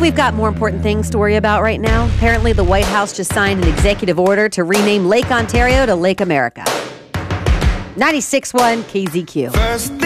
we've got more important things to worry about right now. Apparently, the White House just signed an executive order to rename Lake Ontario to Lake America. 96.1 KZQ.